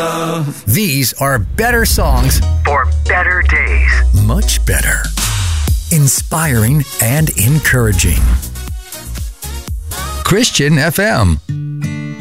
love. These are better songs for better days. Much better. Inspiring and encouraging. Christian FM.